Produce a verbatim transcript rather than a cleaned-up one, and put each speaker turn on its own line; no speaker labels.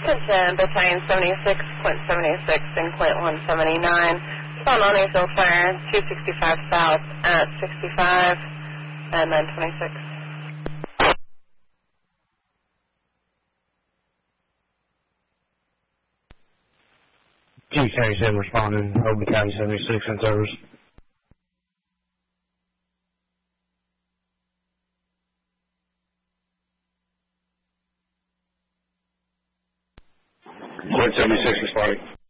Attention, between seventy-six point seven six and point one seven nine. Spawn on a field fire, two sixty-five south at sixty-five and then twenty-six.
G County seven responding, Open County seventy-six in service.
Point seventy-six responding.